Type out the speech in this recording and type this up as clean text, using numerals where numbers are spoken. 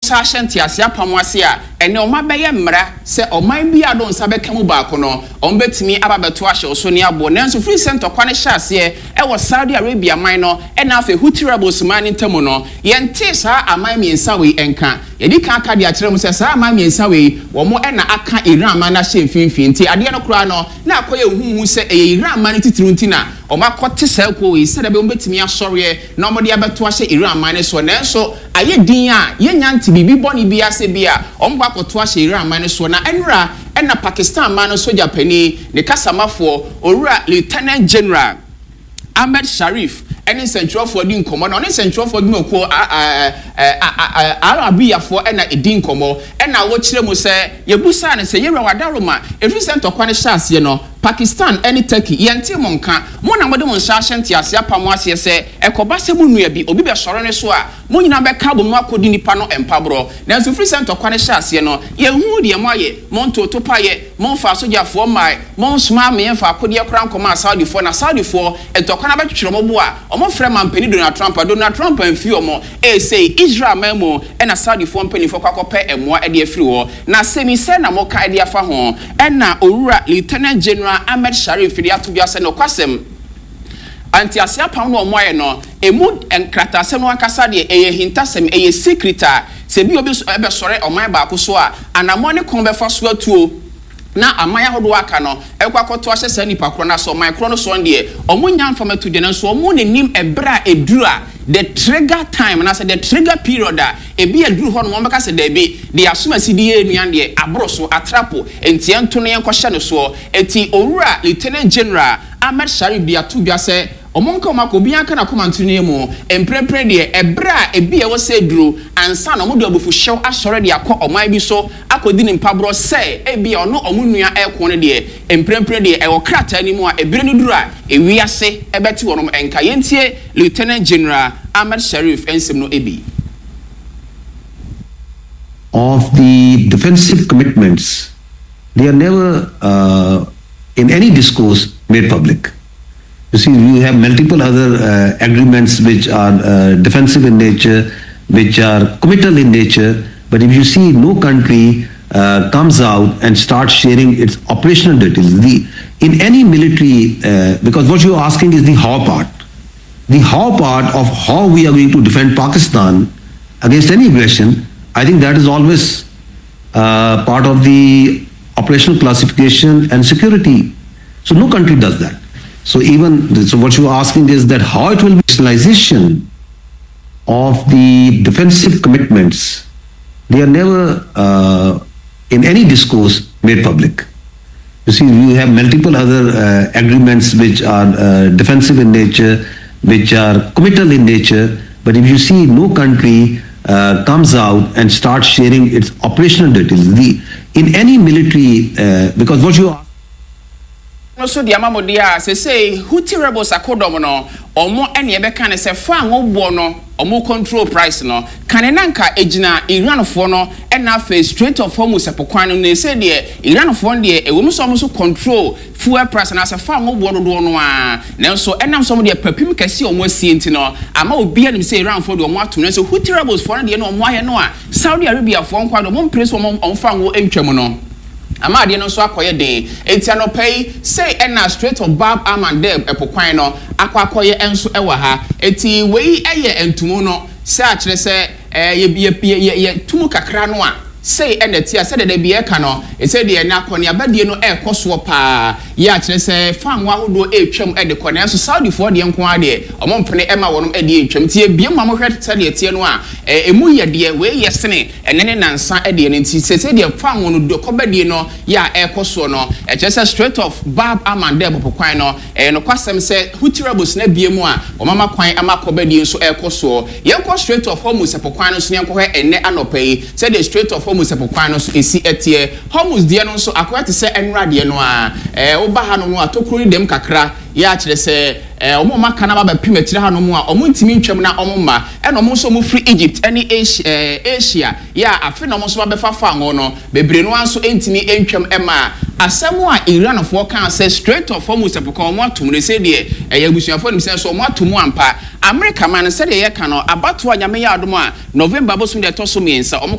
sashenti asia pamwase a ene oma beye mmra se oman bi adon sabe kamu baako no ombetimi ababeto ahye so ne abo nanso free center kwane hyase e wo Saudi Arabia man no ena afa Houthi rebels man ntemu no yente sa aman miensa we enka yedi kan aka dia kire mu se sa aman miensa we wo mo ena aka Iran man na hye mfimfini nti ade no kura no na akoye huhu se Iran man titiru ntina oma kote sa ko we se da be ombetimi asore na omode abeto ahye Iran man so nanso aye din a yenya nti bibi boni bi ase bia omba akoto ahye Iran man so na enra ena Pakistan man soja pani ne kasamafo owura Lieutenant General Ahmed Sharif any central for din komo na any central for din ko Arabia for ena edin komo ena wo kire mu se yebusa ne se yewra wadaroma every center kwane hyase no Pakistan any Turkey yente monka mo na mode mon hyashente ase apamo ase se ekoba se mu nua bi obi be soro ne so a mo nyina be ka bo mu akodi nipa no empabro na so free center kwane hyase no ye hu de mo aye mon toto paye mon fa soja fo mai mon sma me fa akodi ekran koma Saudi fo na Saudi fo entokwana be twetwere mo bo a omo frɛ man pani Donald Trump amfi omo say Israel memo ena Saudi fo mpani fo kwakɔpɛ emoa de afiri ho na semi se na mo ka de afa ho ena owura Lieutenant General Ahmed Sharif de atobia se no kwasem anti asia pam no omoye no emu enkrata se no akasa de eye hintasem eye secretary se bi obi ebe sore oman ba ko so a anamo ne kon be fa so atuo na amaya hodo aka no ekwakoto ahye sa nipa kro na so micro no so ndie omunya mfamato de na so omu ne nim ebra edura the trigger time na say the trigger period a ebi eduru ho no mo beka se da bi de asoma sidi enuan de abroso atrapo entiento no yenkɔhye no so eti owura Lieutenant General Ahmed Sharif de atubia se omonka omako bi anka na komantu ne mu emprempre de ebra ebi e wo se duru ansa na omodo abufu hyew asore de akɔ oman bi so akodi ne mpabro se ebi ono omunua ekwo ne de emprempre de e wo krata ni mu a ebire ne duru a ewiase ebeti wonom enka yentie Lieutenant General Ahmed Sharif ensem no ebi of the defensive commitments. They are never in any discourse made public. You see, you have multiple other agreements which are defensive in nature, which are committal in nature, but if you see no country comes out and starts sharing its operational details, in any military, because what you are asking is the how part. The how part of how we are going to defend Pakistan against any aggression, I think that is always part of the operational classification and security. So no country does that. So what you are asking is that how it will be nationalization of the defensive commitments. They are never in any discourse made public. You see, you have multiple other agreements which are defensive in nature, which are committal in nature, but if you see no country comes out and starts sharing its operational details, in any military, because what you are no so dia mamodia say Houthi rebels akodom no omo ene ebe kan se fa anwo no omo control price no kanenanka ejina Iran fo no ena fa Strait of Hormuz sepokwan no ne say de Iran fo de ewom so control fuel price na se fa anwo do no a nenso enam so de papim kase omo asie nti no ama obi anim say Iran fo de omo ato no so Houthi rebels fo de no omo aye no a Saudi Arabia fo nkwa do omo press omo fa anwo entwam no ama ade no so akoye den enti anopai say ena Strait of Bab al-Mandeb epokwan no akwakoye enso ewa ha enti wei eye entumu no say akire say ye tumu kakra no a say ena tia say de bia ka no e say de na akone abadie no ekoso pa ye akire say fanwa hodo etwam e de kone enso Saudi fo de nko ade omompene ema wonom e de etwam tie bia mamo hwet say de tie no a emu ye de wei ye sene enene nansa e de nti say de fanwo no do kobadie no ya ekoso no e kire say Strait of Bab al-Mandeb pokwan no no kwasem say Houthi rebels na bia mu a omama kwan ama kobadie nso ekoso ye ko Strait of Hormuz pokwan no so ne nko enne anopai say the Strait of Hormuz pokwan no so esi etie Hormuz de no so akwate say enra de no a oba ha no no atokuru dem kakra ya kire say omo maka na ba pim akire ha no mu a omo ntimi ntwam na omo ma e no mo so mo free Egypt any Asia ya afi no mo so ba fa anwo no bebre no anso entimi entwam ema asemo a Iran fo kan say Strait of Hormuz pokwan mo atum ne say de yabusuafo nim say so mo atum ampa America man say de ye ka no abato anyame ya adom a November bosom de to so miensa